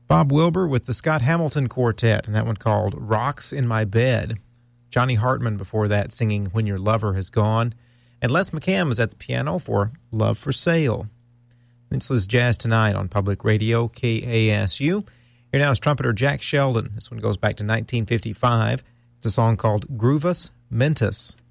Bob Wilbur with the Scott Hamilton Quartet, and that one called Rocks in My Bed. Johnny Hartman before that singing When Your Lover Has Gone. And Les McCann was at the piano for Love for Sale. This is Jazz Tonight on Public Radio, KASU. Here now is trumpeter Jack Sheldon. This one goes back to 1955. It's a song called Groovus Mentis.